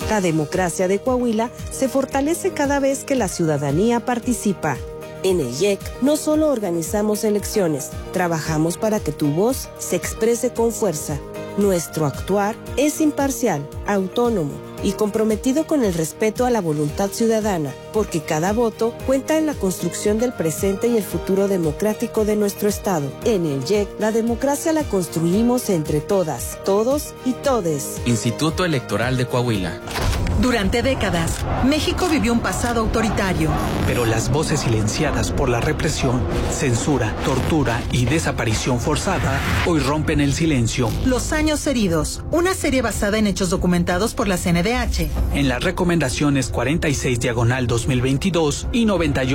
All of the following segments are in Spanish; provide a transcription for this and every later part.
La democracia de Coahuila se fortalece cada vez que la ciudadanía participa. En el IEC no solo organizamos elecciones, trabajamos para que tu voz se exprese con fuerza. Nuestro actuar es imparcial, autónomo y comprometido con el respeto a la voluntad ciudadana, porque cada voto cuenta en la construcción del presente y el futuro democrático de nuestro Estado. En el IEC, la democracia la construimos entre todas, todos y todes. Instituto Electoral de Coahuila. Durante décadas, México vivió un pasado autoritario. Pero las voces silenciadas por la represión, censura, tortura y desaparición forzada hoy rompen el silencio. Los años heridos, una serie basada en hechos documentados por la CNDH. En las recomendaciones 46/2022 y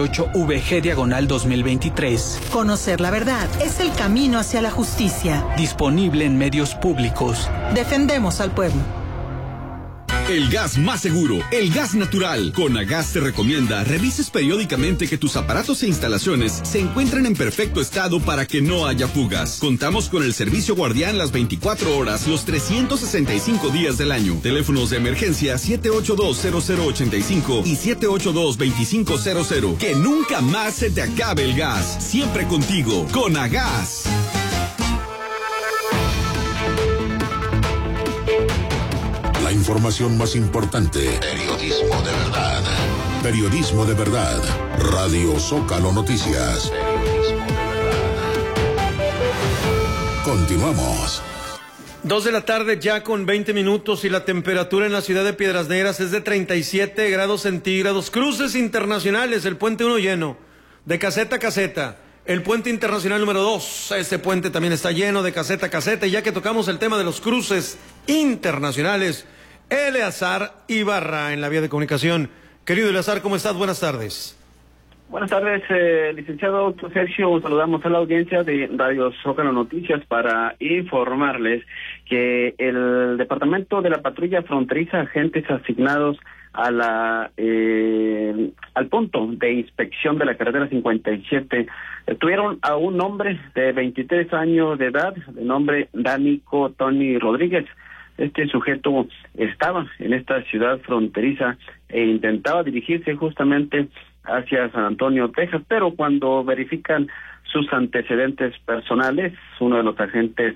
98/VG/2023. Conocer la verdad es el camino hacia la justicia. Disponible en medios públicos. Defendemos al pueblo. El gas más seguro, el gas natural. Conagas te recomienda revises periódicamente que tus aparatos e instalaciones se encuentren en perfecto estado para que no haya fugas. Contamos con el servicio guardián las 24 horas, los 365 días del año. Teléfonos de emergencia 782-0085 y 782-2500. Que nunca más se te acabe el gas. Siempre contigo, Conagas. La información más importante. Periodismo de verdad. Periodismo de verdad. Radio Zócalo Noticias. Periodismo de verdad. Continuamos. 2 de la tarde ya con 20 minutos y la temperatura en la ciudad de Piedras Negras es de 37 grados centígrados. Cruces internacionales, el puente 1 lleno, de caseta a caseta. El puente internacional número 2, este puente también está lleno de caseta a caseta. Y ya que tocamos el tema de los cruces internacionales, Eleazar Ibarra en la vía de comunicación. Querido Eleazar, ¿cómo estás? Buenas tardes. Buenas tardes, licenciado Sergio. Saludamos a la audiencia de Radio Zócalo Noticias para informarles que el Departamento de la Patrulla Fronteriza, agentes asignados a al punto de inspección de la carretera 57, tuvieron a un hombre de 23 años de edad, de nombre Dánico Tony Rodríguez. Este sujeto estaba en esta ciudad fronteriza e intentaba dirigirse justamente hacia San Antonio, Texas, pero cuando verifican sus antecedentes personales, uno de los agentes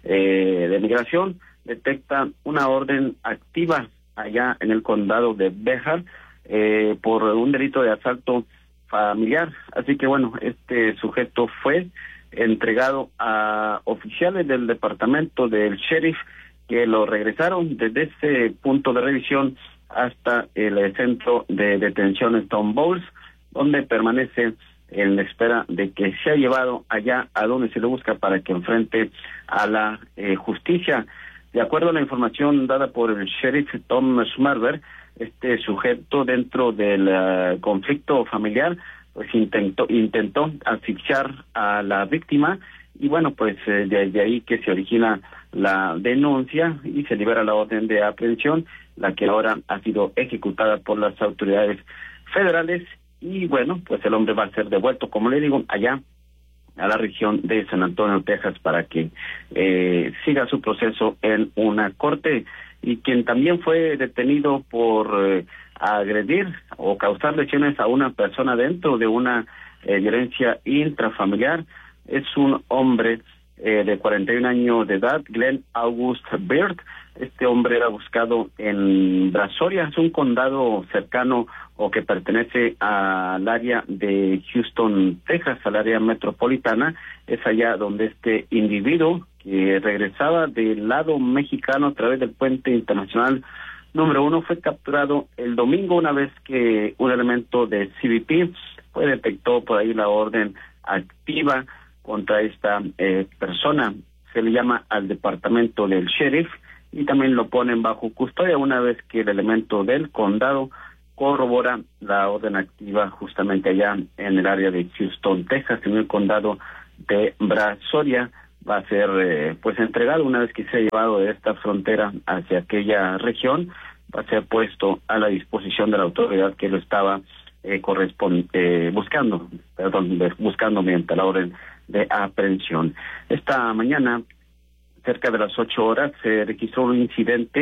de migración detecta una orden activa allá en el condado de Béjar por un delito de asalto familiar. Así que bueno, este sujeto fue entregado a oficiales del departamento del sheriff, que lo regresaron desde ese punto de revisión hasta el centro de detención Stone Bowls, donde permanece en espera de que sea llevado allá a donde se le busca para que enfrente a la justicia. De acuerdo a la información dada por el sheriff Tom Schmarber, este sujeto, dentro del conflicto familiar, pues intentó asfixiar a la víctima, y bueno, pues desde ahí que se origina la denuncia y se libera la orden de aprehensión, la que ahora ha sido ejecutada por las autoridades federales. Y bueno, pues el hombre va a ser devuelto, como le digo, allá a la región de San Antonio, Texas, para que siga su proceso en una corte. Y quien también fue detenido por agredir o causar lesiones a una persona dentro de una violencia intrafamiliar es un hombre de 41 años de edad, Glenn August Beard. Este hombre era buscado en Brazoria, es un condado cercano o que pertenece al área de Houston, Texas, al área metropolitana. Es allá donde este individuo, que regresaba del lado mexicano a través del puente internacional número 1, fue capturado el domingo, una vez que un elemento de CBP detectó por ahí la orden activa contra esta persona. Se le llama al departamento del sheriff y también lo ponen bajo custodia, una vez que el elemento del condado corrobora la orden activa justamente allá en el área de Houston, Texas, en el condado de Brazoria. Va a ser pues entregado una vez que sea llevado de esta frontera hacia aquella región. Va a ser puesto a la disposición de la autoridad que lo estaba buscando mediante la orden de aprehensión. Esta mañana, cerca de las 8 horas, se registró un incidente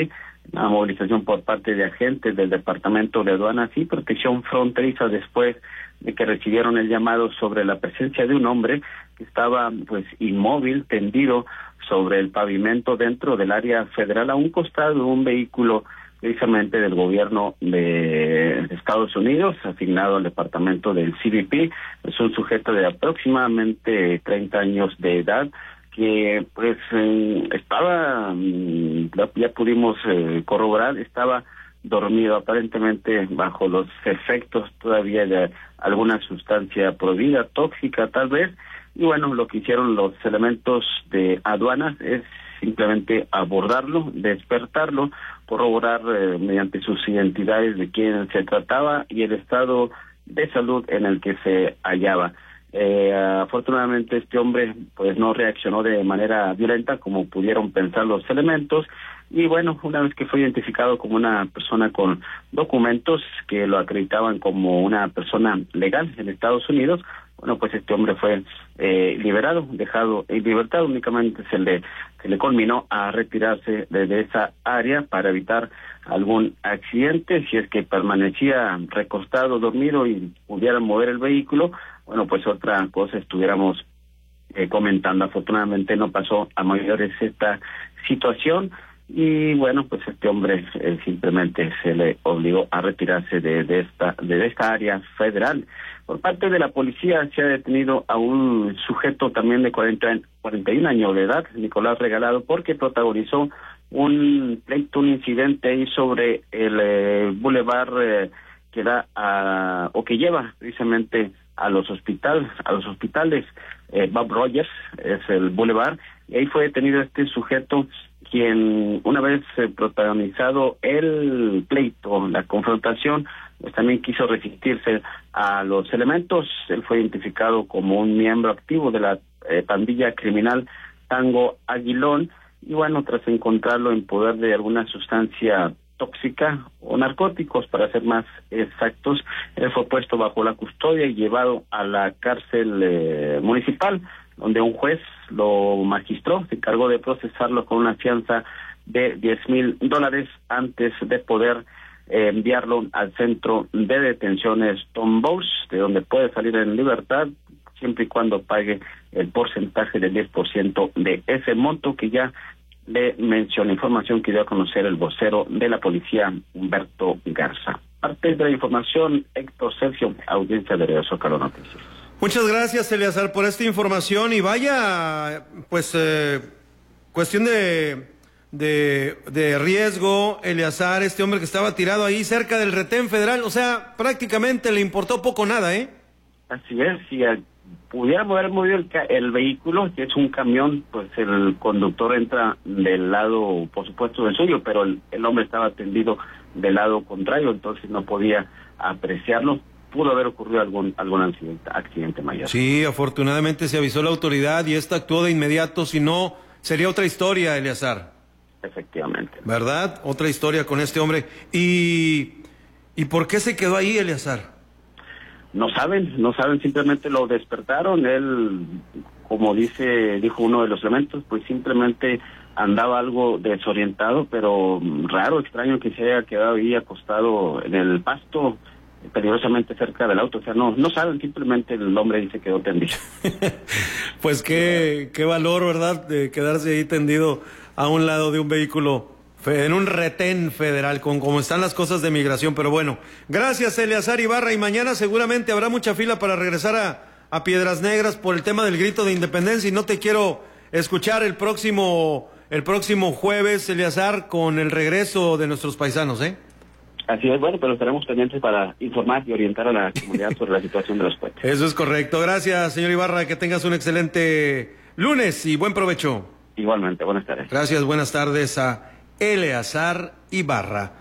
una movilización por parte de agentes del Departamento de Aduanas y Protección Fronteriza después de que recibieron el llamado sobre la presencia de un hombre que estaba pues inmóvil, tendido sobre el pavimento dentro del área federal a un costado de un vehículo precisamente del gobierno de Estados Unidos, asignado al departamento del CBP. Es un sujeto de aproximadamente 30 años de edad que pues estaba, ya pudimos corroborar, estaba dormido aparentemente bajo los efectos todavía de alguna sustancia prohibida, tóxica tal vez, y bueno, lo que hicieron los elementos de aduanas es simplemente abordarlo, despertarlo, corroborar mediante sus identidades de quién se trataba y el estado de salud en el que se hallaba. Afortunadamente este hombre pues no reaccionó de manera violenta como pudieron pensar los elementos y bueno, una vez que fue identificado como una persona con documentos que lo acreditaban como una persona legal en Estados Unidos, bueno, pues este hombre fue liberado, dejado en libertad. Únicamente se le conminó a retirarse de esa área para evitar algún accidente. Si es que permanecía recostado, dormido y pudiera mover el vehículo, bueno, pues otra cosa estuviéramos comentando. Afortunadamente no pasó a mayores esta situación y bueno, pues este hombre simplemente se le obligó a retirarse de esta área federal. Por parte de la policía se ha detenido a un sujeto también de 41 años de edad, Nicolás Regalado, porque protagonizó un pleito, un incidente ahí sobre el bulevar que da que lleva precisamente a los hospitales, Bob Rogers es el bulevar, y ahí fue detenido este sujeto quien una vez protagonizado el pleito, la confrontación, pues también quiso resistirse a los elementos. Él fue identificado como un miembro activo de la pandilla criminal Tango Aguilón y bueno, tras encontrarlo en poder de alguna sustancia tóxica o narcóticos, para ser más exactos, él fue puesto bajo la custodia y llevado a la cárcel municipal, donde un juez lo magistró, se encargó de procesarlo con una fianza de $10,000 antes de poder enviarlo al centro de detenciones Tom Bowes, de donde puede salir en libertad siempre y cuando pague el porcentaje del 10% de ese monto que ya le menciona, información que dio a conocer el vocero de la policía, Humberto Garza. Parte de la información, Héctor Sergio, audiencia de Radio Zócalo Noticias. Muchas gracias, Eleazar, por esta información y vaya, pues, cuestión de riesgo, Eleazar, este hombre que estaba tirado ahí cerca del retén federal, o sea, prácticamente le importó poco nada, ¿eh? Así es, si pudiera haber movido el vehículo, que es un camión, pues el conductor entra del lado, por supuesto, del suyo, pero el hombre estaba tendido del lado contrario, entonces no podía apreciarlo. Pudo haber ocurrido algún accidente mayor. Sí, afortunadamente se avisó la autoridad y esta actuó de inmediato, si no, sería otra historia, Eleazar. Efectivamente. ¿Verdad? Otra historia con este hombre. ¿Y por qué se quedó ahí, Eleazar? No saben, simplemente lo despertaron. Él, como dijo uno de los elementos, pues simplemente andaba algo desorientado, pero raro, extraño que se haya quedado ahí acostado en el pasto, peligrosamente cerca del auto. O sea, no saben, simplemente el hombre ahí se quedó tendido. Pues qué valor, ¿verdad?, de quedarse ahí tendido a un lado de un vehículo en un retén federal, con cómo están las cosas de migración. Pero bueno, gracias, Eleazar Ibarra, y mañana seguramente habrá mucha fila para regresar a Piedras Negras por el tema del grito de independencia, y no te quiero escuchar el próximo jueves, Eleazar, con el regreso de nuestros paisanos, ¿eh? Así es, bueno, pero estaremos pendientes para informar y orientar a la comunidad sobre la situación de los puentes. Eso es correcto. Gracias, señor Ibarra, que tengas un excelente lunes y buen provecho. Igualmente, buenas tardes. Gracias, buenas tardes a Eleazar Ibarra.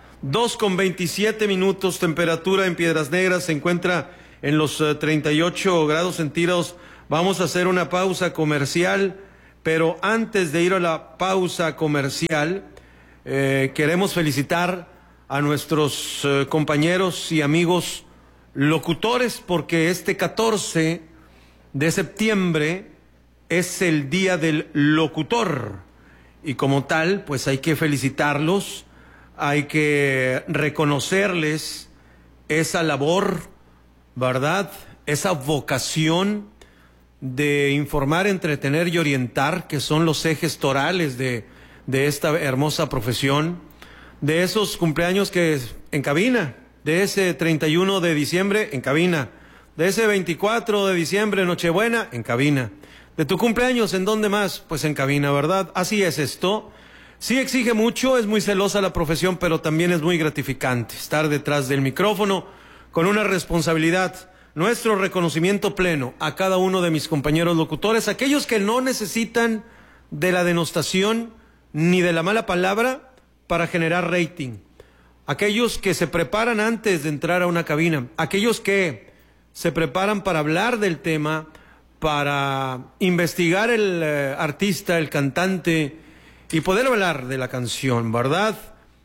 2:27, temperatura en Piedras Negras, se encuentra en los 38 grados centígrados. Vamos a hacer una pausa comercial, pero antes de ir a la pausa comercial, queremos felicitar a nuestros compañeros y amigos locutores, porque este 14 de septiembre es el Día del Locutor, y como tal, pues hay que felicitarlos hay que reconocerles esa labor, ¿verdad? Esa vocación de informar, entretener y orientar, que son los ejes torales de esta hermosa profesión, de esos cumpleaños que en cabina, de ese 31 de diciembre en cabina, de ese 24 de diciembre, Nochebuena, en cabina, de tu cumpleaños, ¿en dónde más? Pues en cabina, ¿verdad? Así es esto. Sí exige mucho, es muy celosa la profesión, pero también es muy gratificante estar detrás del micrófono con una responsabilidad. Nuestro reconocimiento pleno a cada uno de mis compañeros locutores, aquellos que no necesitan de la denostación ni de la mala palabra para generar rating, aquellos que se preparan antes de entrar a una cabina, aquellos que se preparan para hablar del tema, para investigar el artista, el cantante y poder hablar de la canción, ¿verdad?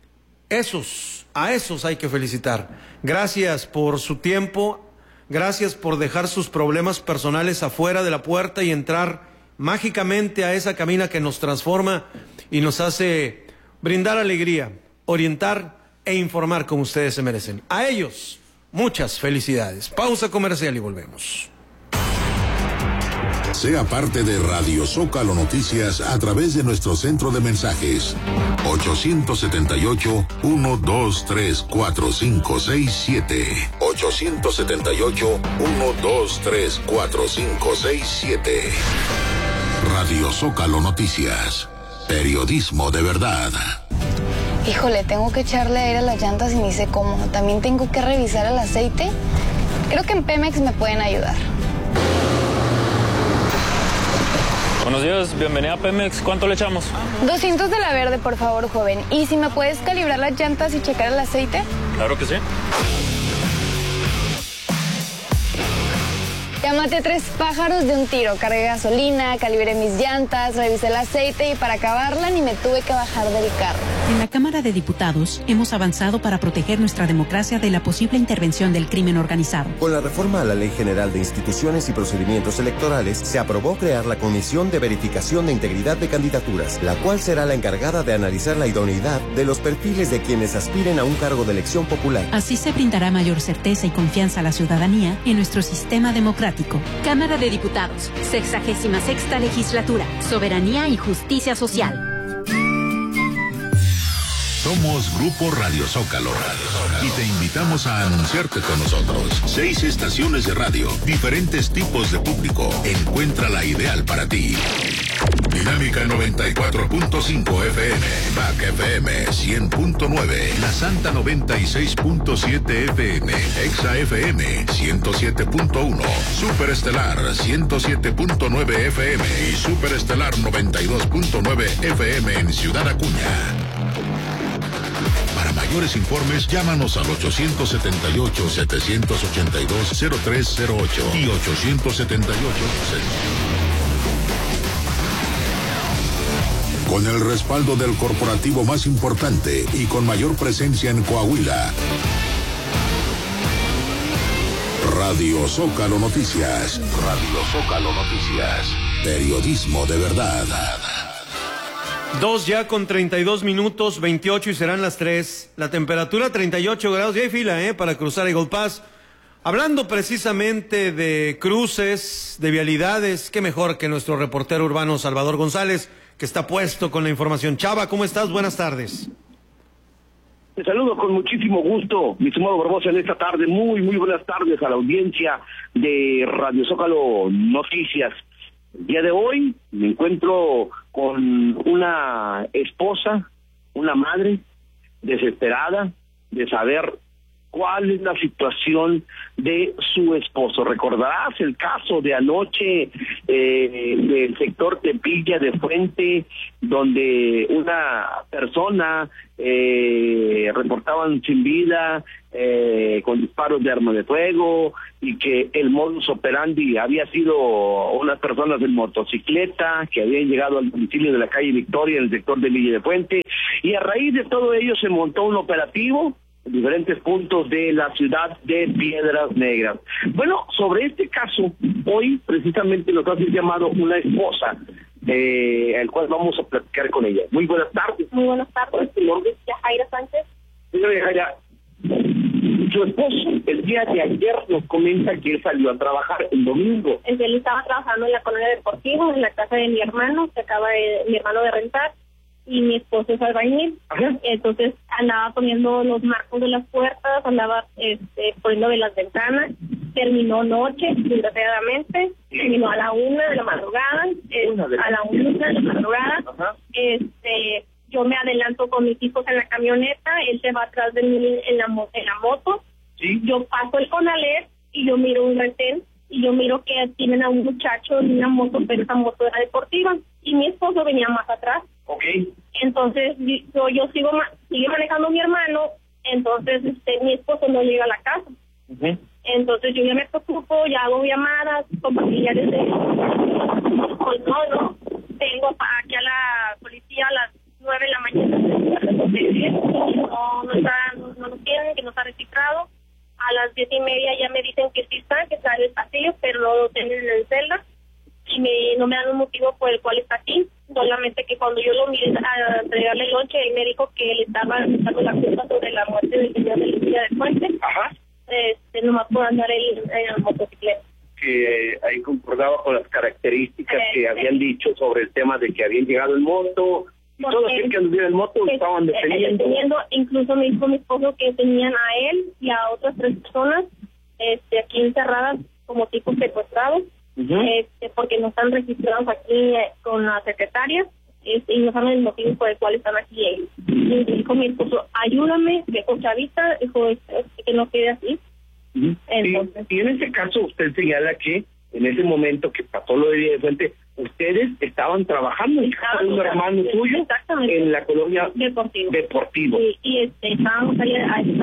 A esos hay que felicitar. Gracias por su tiempo. Gracias por dejar sus problemas personales afuera de la puerta y entrar mágicamente a esa cabina que nos transforma y nos hace brindar alegría, orientar e informar como ustedes se merecen. A ellos, muchas felicidades. Pausa comercial y volvemos. Sea parte de Radio Zócalo Noticias a través de nuestro centro de mensajes 878-123-4567 878-123-4567. Radio Zócalo Noticias, periodismo de verdad. Híjole, tengo que echarle aire a las llantas y ni sé cómo. También tengo que revisar el aceite. Creo que en Pemex me pueden ayudar. Buenos días, bienvenida a Pemex. ¿Cuánto le echamos? 200 de la verde, por favor, joven. ¿Y si me puedes calibrar las llantas y checar el aceite? Claro que sí. Ya maté 3 pájaros de un tiro. Cargué gasolina, calibré mis llantas, revisé el aceite y para acabarla ni me tuve que bajar del carro. En la Cámara de Diputados hemos avanzado para proteger nuestra democracia de la posible intervención del crimen organizado. Con la reforma a la Ley General de Instituciones y Procedimientos Electorales, se aprobó crear la Comisión de Verificación de Integridad de Candidaturas, la cual será la encargada de analizar la idoneidad de los perfiles de quienes aspiren a un cargo de elección popular. Así se brindará mayor certeza y confianza a la ciudadanía en nuestro sistema democrático. Cámara de Diputados, 66ª Legislatura, Soberanía y Justicia Social. Somos Grupo Radio Zócalo y te invitamos a anunciarte con nosotros. 6 estaciones de radio, diferentes tipos de público. Encuentra la ideal para ti. Dinámica 94.5 FM, Back FM 100.9, La Santa 96.7 FM, Exa FM 107.1, Superestelar 107.9 FM y Superestelar 92.9 FM en Ciudad Acuña. Para mayores informes, llámanos al 878-782-0308 y 878. Con el respaldo del corporativo más importante y con mayor presencia en Coahuila. Radio Zócalo Noticias. Radio Zócalo Noticias. Periodismo de verdad. 2 ya con 32 minutos, 28 y serán las 3. La temperatura 38 grados. Ya hay fila, para cruzar Eagle Pass. Hablando precisamente de cruces, de vialidades, qué mejor que nuestro reportero urbano Salvador González, que está puesto con la información. Chava, ¿cómo estás? Buenas tardes. Te saludo con muchísimo gusto, mi estimado Barbosa, en esta tarde. Muy buenas tardes a la audiencia de Radio Zócalo Noticias. El día de hoy me encuentro con una esposa, una madre, desesperada de saber cuál es la situación de su esposo. Recordarás el caso de anoche del sector Tepilla de Fuente, donde una persona reportaban sin vida, con disparos de arma de fuego, y que el modus operandi había sido unas personas en motocicleta que habían llegado al domicilio de la calle Victoria en el sector de Villa de Fuente, y a raíz de todo ello se montó un operativo en diferentes puntos de la ciudad de Piedras Negras. Bueno, sobre este caso, hoy precisamente nos hace llamado una esposa el cual vamos a platicar con ella. Muy buenas tardes. Muy buenas tardes. Mi nombre es Yajaira Sánchez. Señora Yajaira, su esposo el día de ayer nos comenta que él salió a trabajar el domingo. Él estaba trabajando en la colonia deportiva, en la casa de mi hermano, que acaba mi hermano de rentar, y mi esposo es albañil. Ajá. Entonces andaba poniendo los marcos de las puertas, andaba poniendo de las ventanas. Terminó noche, desgraciadamente, terminó a la 1 de la madrugada, a la 1 de la madrugada. Ajá. Yo me adelanto con mis hijos en la camioneta, él se va atrás de mí en la moto. ¿Sí? Yo paso el Conalep y yo miro un retén y yo miro que tienen a un muchacho en una moto, pero esa moto era deportiva y mi esposo venía más atrás. Okay. Entonces yo sigue manejando mi hermano, entonces mi esposo no llega a la casa. Uh-huh. Entonces yo ya me preocupo, ya hago llamadas con familiares de... Pues no, vengo aquí a la policía a las 9 de la mañana, no lo tienen, que no está registrado. A las 10:30 ya me dicen que sí está en el pasillo, pero no lo tienen en el celda y no me dan un motivo por el cual está aquí. Solamente que cuando yo lo miré a entregarle el lonche, él me dijo que le estaba dando la culpa sobre la muerte del señor de Lucía de Fuente. Ajá. Nomás por andar en la motocicleta. Que ahí concordaba con las características que habían dicho sobre el tema de que habían llegado en moto. Y todos aquellos que anduvieron en moto estaban deteniendo. Incluso me dijo mi esposo que tenían a él y a otras 3 personas aquí encerradas como tipos secuestrados, porque no están registrados aquí con la secretaria y no saben el motivo por el cual están aquí ellos. Y dijo mi esposo, ayúdame, dijo Chavita, dijo que no quede así. Entonces, y en ese caso usted señala que en ese momento que pasó lo de Villa de Fuente, ustedes estaban trabajando en casa de un hermano suyo en la colonia deportivo. Y estábamos ahí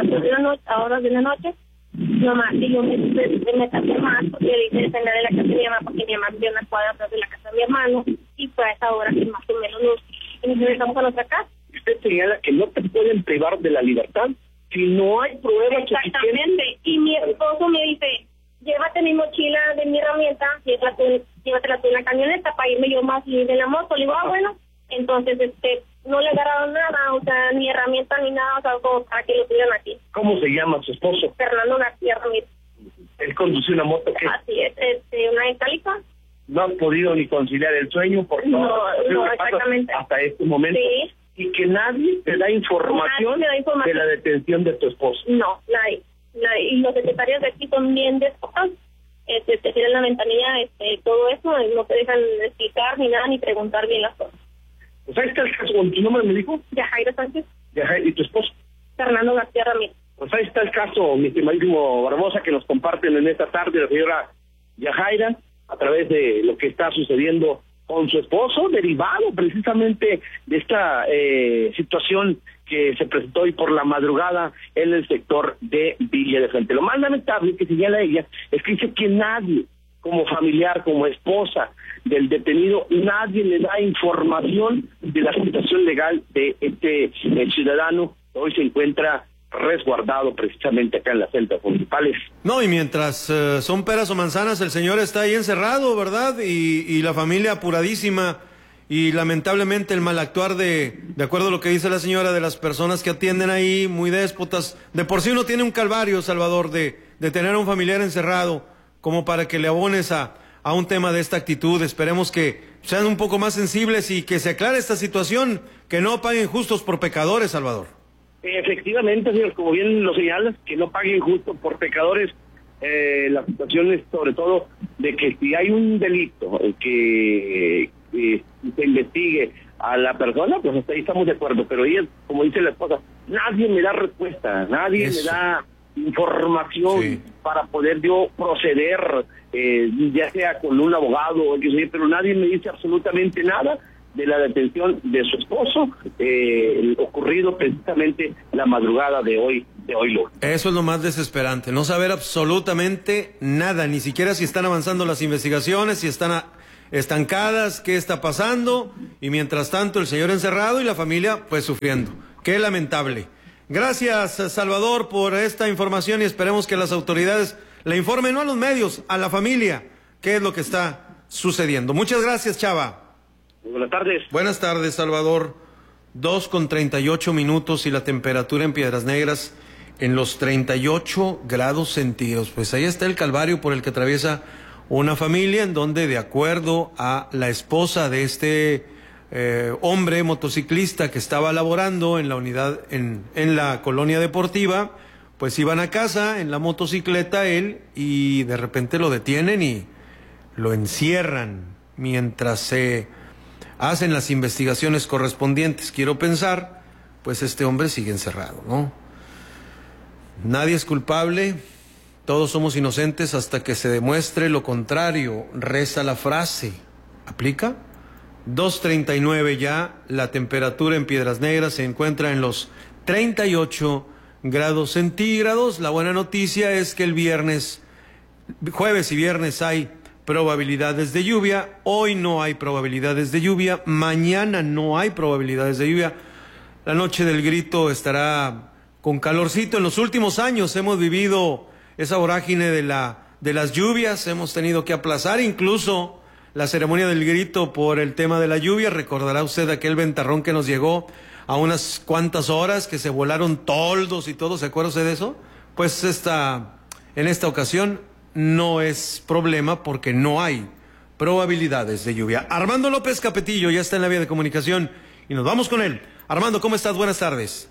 a horas de la noche, nomás, y yo me tapé más porque le hice descender de la casa de mi mamá, porque mi mamá vivía una cuadra atrás de la casa de mi hermano, y fue a esa hora que más o menos nos regresamos a nuestra casa. Usted señala que no te pueden privar de la libertad si no hay pruebas suficientes. Exactamente, y mi esposo me dice, llévate mi mochila de mi herramienta, llévatela tú en la camioneta para irme yo más libre de la moto. Le digo, bueno, entonces no le agarraron nada, o sea, ni herramienta ni nada, o sea, como para que lo tuvieran aquí. ¿Cómo se llama su esposo? Fernando García Ramírez. Él conduce una moto que... Así es, una Itálica. No han podido ni conciliar el sueño por no, exactamente. Hasta este momento. Sí. Y que nadie te da información de la detención de tu esposo. No, nadie. Y los secretarios de aquí son bien despojados. Te tiran la ventanilla, todo eso, no te dejan explicar ni nada, ni preguntar bien las cosas. Pues ahí está el caso, ¿tu nombre me dijo? Yajaira Sánchez. ¿Y tu esposo? Fernando García Ramírez. Pues ahí está el caso, mi estimadísimo Barbosa, que nos comparten en esta tarde la señora Yajaira, a través de lo que está sucediendo con su esposo, derivado precisamente de esta situación que se presentó hoy por la madrugada en el sector de Villa de Fuente. Lo más lamentable que señala ella es que dice que nadie, como familiar, como esposa del detenido, nadie le da información de la situación legal de el ciudadano que hoy se encuentra resguardado precisamente acá en las celdas municipales. No, y mientras son peras o manzanas, el señor está ahí encerrado, ¿verdad? Y la familia apuradísima, y lamentablemente el mal actuar de acuerdo a lo que dice la señora, de las personas que atienden ahí, muy déspotas. De por sí uno tiene un calvario, Salvador, de tener a un familiar encerrado, como para que le abones a un tema de esta actitud. Esperemos que sean un poco más sensibles y que se aclare esta situación, que no paguen justos por pecadores, Salvador. Efectivamente, señor, como bien lo señalas, que no paguen justo por pecadores. La situación es sobre todo de que si hay un delito que se investigue a la persona, pues hasta ahí estamos de acuerdo, pero ella, como dice la esposa, nadie me da respuesta, nadie me da información para poder yo proceder, ya sea con un abogado o pero nadie me dice absolutamente nada de la detención de su esposo, ocurrido precisamente la madrugada de hoy lunes. Eso es lo más desesperante, no saber absolutamente nada, ni siquiera si están avanzando las investigaciones, si están estancadas, qué está pasando, y mientras tanto el señor encerrado y la familia pues sufriendo. Qué lamentable. Gracias, Salvador, por esta información, y esperemos que las autoridades le informen, no a los medios, a la familia, qué es lo que está sucediendo. Muchas gracias, Chava. Buenas tardes. Buenas tardes, Salvador. 2:38 y la temperatura en Piedras Negras en los 38 grados centígrados. Pues ahí está el calvario por el que atraviesa una familia, en donde, de acuerdo a la esposa de este hombre motociclista que estaba laborando en la unidad, en la colonia deportiva, pues iban a casa en la motocicleta él, y de repente lo detienen y lo encierran mientras se hacen las investigaciones correspondientes. Quiero pensar, pues este hombre sigue encerrado, ¿no? Nadie es culpable, todos somos inocentes hasta que se demuestre lo contrario, reza la frase. ¿Aplica? 2:39 ya, la temperatura en Piedras Negras se encuentra en los 38 grados centígrados. La buena noticia es que el jueves y viernes hay probabilidades de lluvia. Hoy no hay probabilidades de lluvia, mañana no hay probabilidades de lluvia. La noche del grito estará con calorcito. En los últimos años hemos vivido esa vorágine de las lluvias, hemos tenido que aplazar incluso la ceremonia del grito por el tema de la lluvia. Recordará usted aquel ventarrón que nos llegó a unas cuantas horas, que se volaron toldos y todo. ¿Se acuerda usted de eso? Pues en esta ocasión no es problema porque no hay probabilidades de lluvia. Armando López Capetillo ya está en la vía de comunicación y nos vamos con él. Armando, ¿cómo estás? Buenas tardes.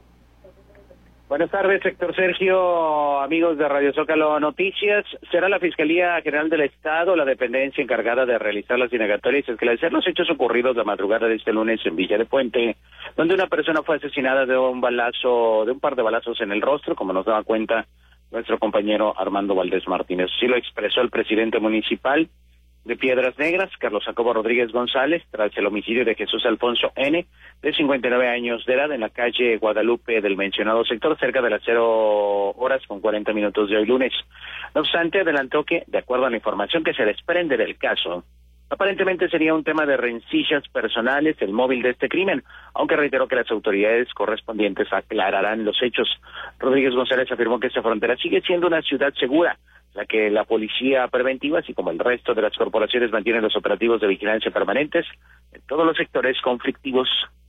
Buenas tardes, Héctor Sergio, amigos de Radio Zócalo Noticias. Será la Fiscalía General del Estado la dependencia encargada de realizar las indagatorias y esclarecer los hechos ocurridos la madrugada de este lunes en Villa de Puente, donde una persona fue asesinada de un par de balazos en el rostro, como nos daba cuenta nuestro compañero Armando Valdés Martínez. Sí lo expresó el presidente municipal de Piedras Negras, Carlos Jacobo Rodríguez González, tras el homicidio de Jesús Alfonso N., de 59 años de edad, en la calle Guadalupe del mencionado sector, cerca de las 0:40 de hoy lunes. No obstante, adelantó que, de acuerdo a la información que se desprende del caso, aparentemente sería un tema de rencillas personales el móvil de este crimen, aunque reiteró que las autoridades correspondientes aclararán los hechos. Rodríguez González afirmó que esta frontera sigue siendo una ciudad segura, la que la policía preventiva, así como el resto de las corporaciones, mantienen los operativos de vigilancia permanentes en todos los sectores conflictivos.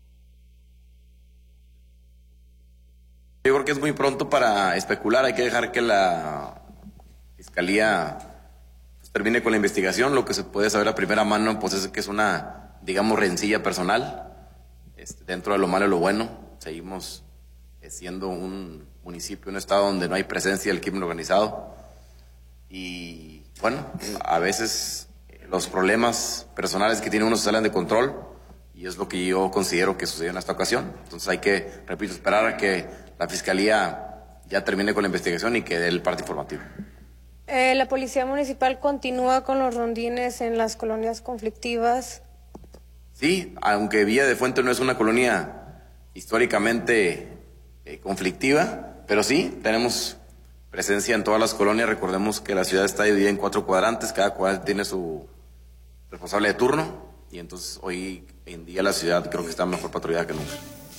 Yo creo que es muy pronto para especular, hay que dejar que la Fiscalía termine con la investigación. Lo que se puede saber a primera mano pues es que es una, digamos, rencilla personal. Dentro de lo malo y lo bueno, seguimos siendo un municipio, un estado donde no hay presencia del crimen organizado. Y bueno, a veces los problemas personales que tiene uno se salen de control, y es lo que yo considero que sucedió en esta ocasión. Entonces hay que, repito, esperar a que la Fiscalía ya termine con la investigación y que dé el parte informativo. ¿La Policía Municipal continúa con los rondines en las colonias conflictivas? Sí, aunque Villa de Fuente no es una colonia históricamente conflictiva, pero sí, tenemos presencia en todas las colonias. Recordemos que la ciudad está dividida en 4 cuadrantes, cada cuadrante tiene su responsable de turno, y entonces hoy en día la ciudad creo que está mejor patrullada que nunca.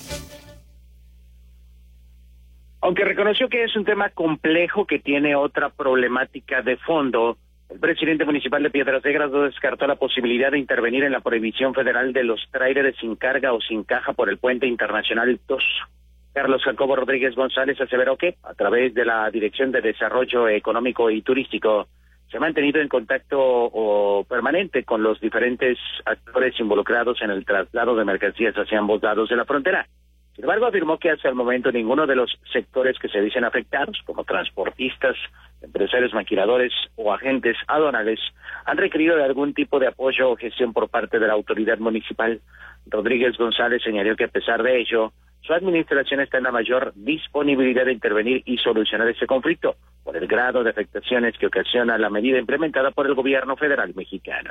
Aunque reconoció que es un tema complejo que tiene otra problemática de fondo, el presidente municipal de Piedras Negras no descartó la posibilidad de intervenir en la prohibición federal de los tráileres sin carga o sin caja por el Puente Internacional 2. Carlos Jacobo Rodríguez González aseveró que, a través de la Dirección de Desarrollo Económico y Turístico, se ha mantenido en contacto permanente con los diferentes actores involucrados en el traslado de mercancías hacia ambos lados de la frontera. Sin embargo, afirmó que hasta el momento ninguno de los sectores que se dicen afectados, como transportistas, empresarios maquiladores o agentes aduanales, han requerido de algún tipo de apoyo o gestión por parte de la autoridad municipal. Rodríguez González señaló que, a pesar de ello, su administración está en la mayor disponibilidad de intervenir y solucionar este conflicto por el grado de afectaciones que ocasiona la medida implementada por el gobierno federal mexicano.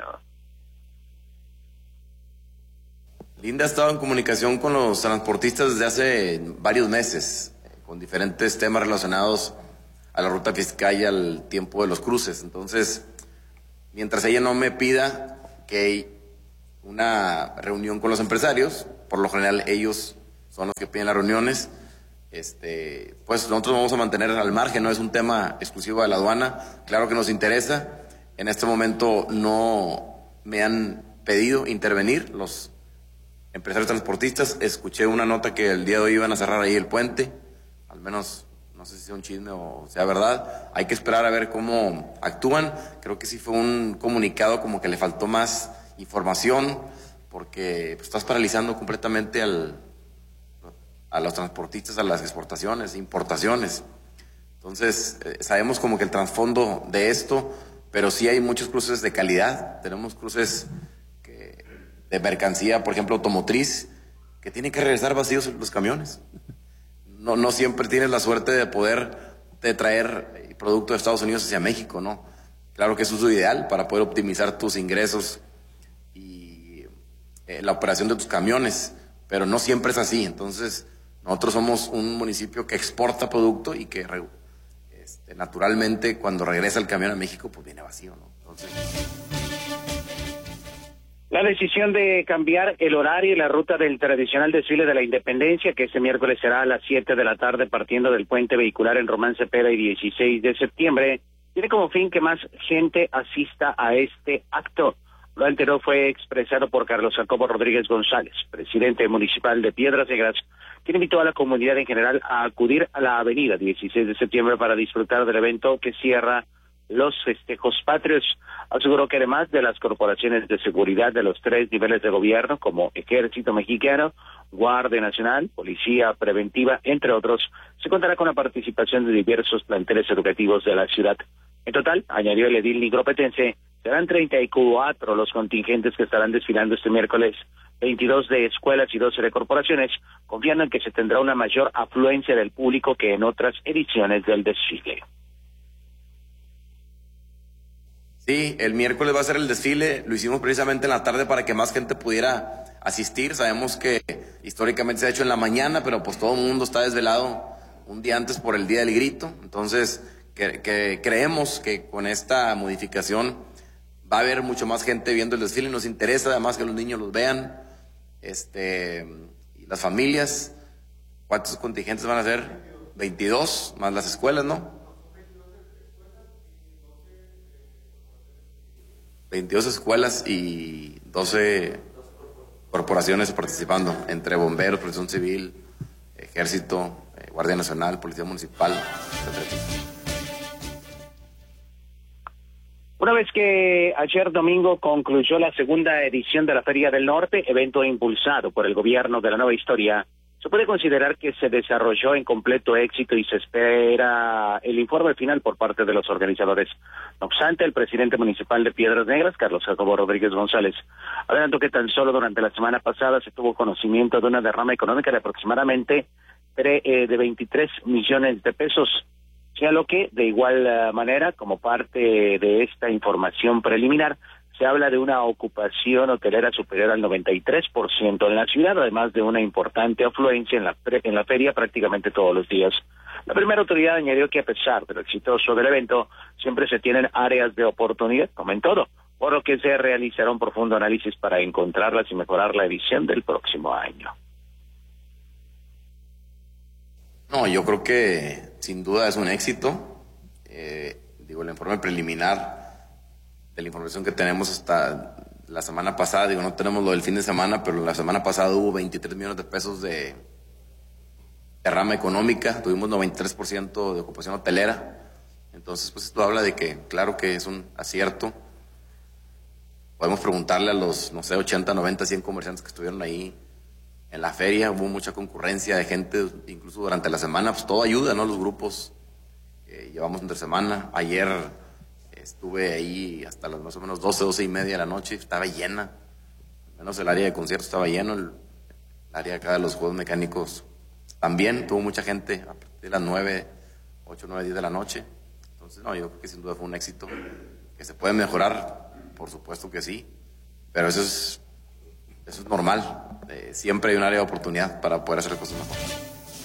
Linda ha estado en comunicación con los transportistas desde hace varios meses, con diferentes temas relacionados a la ruta fiscal y al tiempo de los cruces. Entonces, mientras ella no me pida que hay una reunión con los empresarios, por lo general ellos son los que piden las reuniones, pues nosotros vamos a mantener al margen, no es un tema exclusivo de la aduana. Claro que nos interesa. En este momento no me han pedido intervenir los empresarios transportistas. Escuché una nota que el día de hoy iban a cerrar ahí el puente, al menos no sé si sea un chisme o sea verdad. Hay que esperar a ver cómo actúan. Creo que sí fue un comunicado como que le faltó más información, porque pues, estás paralizando completamente a los transportistas, a las exportaciones, importaciones. Entonces, sabemos como que el trasfondo de esto, pero sí hay muchos cruces de calidad. Tenemos cruces de mercancía, por ejemplo, automotriz, que tienen que regresar vacíos los camiones. No siempre tienes la suerte de poder traer producto de Estados Unidos hacia México, ¿no? Claro que eso es lo ideal para poder optimizar tus ingresos y la operación de tus camiones, pero no siempre es así. Entonces, nosotros somos un municipio que exporta producto y que naturalmente cuando regresa el camión a México, pues viene vacío, ¿no? Entonces... La decisión de cambiar el horario y la ruta del tradicional desfile de la Independencia, que este miércoles será a las 7 de la tarde partiendo del puente vehicular en Román Cepeda y 16 de septiembre, tiene como fin que más gente asista a este acto. Lo anterior fue expresado por Carlos Jacobo Rodríguez González, presidente municipal de Piedras Negras, quien invitó a la comunidad en general a acudir a la avenida 16 de septiembre para disfrutar del evento que cierra los festejos patrios. Aseguró que además de las corporaciones de seguridad de los 3 niveles de gobierno, como Ejército Mexicano, Guardia Nacional, Policía Preventiva, entre otros, se contará con la participación de diversos planteles educativos de la ciudad. En total, añadió el edil nigropetense, serán 34 los contingentes que estarán desfilando este miércoles, 22 de escuelas y 12 de corporaciones, confiando en que se tendrá una mayor afluencia del público que en otras ediciones del desfile. Sí, el miércoles va a ser el desfile, lo hicimos precisamente en la tarde para que más gente pudiera asistir. Sabemos que históricamente se ha hecho en la mañana, pero pues todo el mundo está desvelado un día antes por el Día del Grito. Entonces, que creemos que con esta modificación va a haber mucho más gente viendo el desfile. Nos interesa además que los niños los vean, y las familias. ¿Cuántos contingentes van a ser? 22, más las escuelas, ¿no? 22 escuelas y 12 corporaciones participando, entre bomberos, protección civil, ejército, Guardia Nacional, Policía Municipal, etc. Una vez que ayer domingo concluyó la segunda edición de la Feria del Norte, evento impulsado por el gobierno de la Nueva Historia, se puede considerar que se desarrolló en completo éxito y se espera el informe final por parte de los organizadores. No obstante, el presidente municipal de Piedras Negras, Carlos Jacobo Rodríguez González, adelantó que tan solo durante la semana pasada se tuvo conocimiento de una derrama económica de aproximadamente de 23 millones de pesos. Señaló que, de igual manera, como parte de esta información preliminar, se habla de una ocupación hotelera superior al 93% en la ciudad, además de una importante afluencia en la feria prácticamente todos los días. La primera autoridad añadió que a pesar de lo exitoso del evento, siempre se tienen áreas de oportunidad, como en todo, por lo que se realizará un profundo análisis para encontrarlas y mejorar la edición del próximo año. No, yo creo que sin duda es un éxito. El informe preliminar de la información que tenemos hasta la semana pasada, no tenemos lo del fin de semana, pero la semana pasada hubo 23 millones de pesos de derrama económica, tuvimos 93% de ocupación hotelera. Entonces, pues esto habla de que, claro que es un acierto. Podemos preguntarle a los, 80, 90, 100 comerciantes que estuvieron ahí en la feria. Hubo mucha concurrencia de gente, incluso durante la semana, pues todo ayuda, ¿no? Los grupos que llevamos entre semana. Ayer estuve ahí hasta las más o menos 12 y media de la noche, estaba llena. Al menos el área de conciertos estaba lleno, el área acá de los juegos mecánicos también, tuvo mucha gente a partir de las 8, 9, 10 de la noche. Entonces, no, yo creo que sin duda fue un éxito. Que se puede mejorar, por supuesto que sí, pero eso es normal. Siempre hay un área de oportunidad para poder hacer cosas mejor.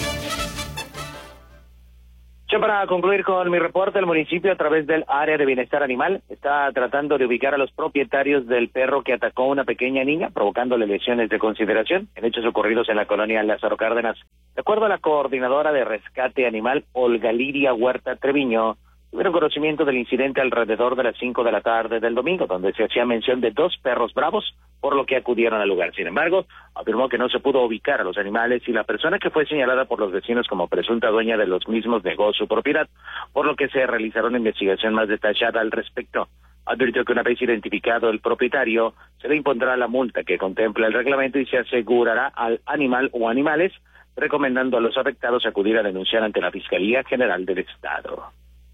Ya para concluir con mi reporte, el municipio, a través del área de bienestar animal, está tratando de ubicar a los propietarios del perro que atacó a una pequeña niña, provocándole lesiones de consideración en hechos ocurridos en la colonia Lázaro Cárdenas. De acuerdo a la coordinadora de rescate animal, Olga Lidia Huerta Treviño, tuvieron conocimiento del incidente alrededor de las 5 de la tarde del domingo, donde se hacía mención de 2 perros bravos, por lo que acudieron al lugar. Sin embargo, afirmó que no se pudo ubicar a los animales y la persona que fue señalada por los vecinos como presunta dueña de los mismos negó su propiedad, por lo que se realizará una investigación más detallada al respecto. Advirtió que una vez identificado el propietario, se le impondrá la multa que contempla el reglamento y se asegurará al animal o animales, recomendando a los afectados acudir a denunciar ante la Fiscalía General del Estado.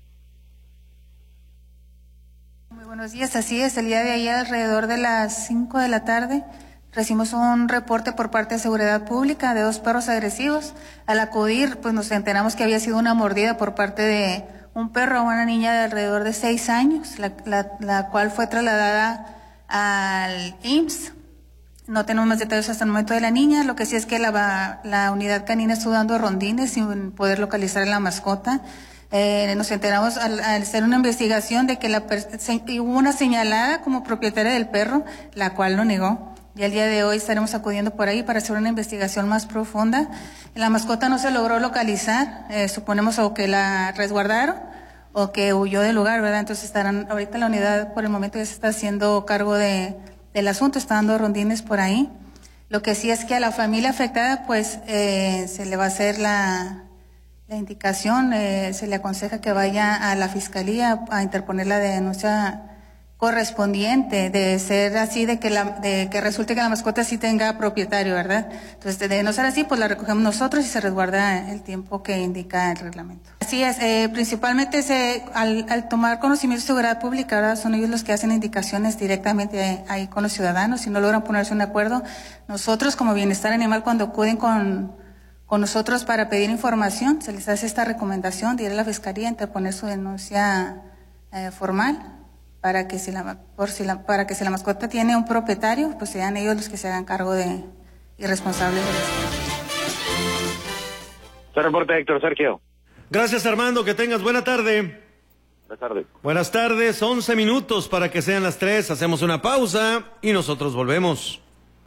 Muy buenos días, así es, el día de ayer alrededor de las 5 de la tarde recibimos un reporte por parte de Seguridad Pública de 2 perros agresivos. Al acudir, pues nos enteramos que había sido una mordida por parte de un perro a una niña de alrededor de 6 años, la cual fue trasladada al IMSS. No tenemos más detalles hasta el momento de la niña, lo que sí es que la unidad canina estuvo dando rondines sin poder localizar a la mascota. Nos enteramos al hacer una investigación de que hubo una señalada como propietaria del perro, la cual lo negó. Y el día de hoy estaremos acudiendo por ahí para hacer una investigación más profunda. La mascota no se logró localizar, suponemos o que la resguardaron o que huyó del lugar, ¿verdad? Entonces ahorita la unidad por el momento ya se está haciendo cargo del asunto, está dando rondines por ahí. Lo que sí es que a la familia afectada pues se le va a hacer la indicación, se le aconseja que vaya a la Fiscalía a interponer la denuncia correspondiente, de ser así, de que resulte que la mascota sí tenga propietario, ¿verdad? Entonces, de no ser así, pues la recogemos nosotros y se resguarda el tiempo que indica el reglamento. Así es, principalmente al tomar conocimiento de Seguridad Pública, ¿verdad? Son ellos los que hacen indicaciones directamente ahí con los ciudadanos. Si no logran ponerse un acuerdo, nosotros como Bienestar Animal, cuando acuden con nosotros para pedir información, se les hace esta recomendación de ir a la Fiscalía a interponer su denuncia formal, para que si la mascota tiene un propietario, pues sean ellos los que se hagan cargo y responsables de eso. Se reporta Héctor Sergio. Gracias, Armando, que tengas buena tarde. Buenas tardes. Buenas tardes, 11 minutos para que sean las 3, hacemos una pausa y nosotros volvemos.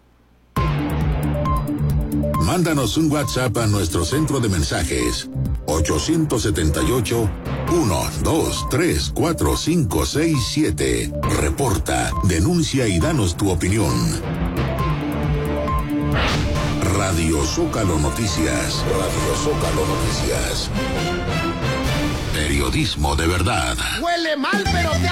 Mándanos un WhatsApp a nuestro centro de mensajes 878-123-4567. Reporta, denuncia y danos tu opinión. Radio Zócalo Noticias. Radio Zócalo Noticias. Periodismo de verdad. Huele mal, pero te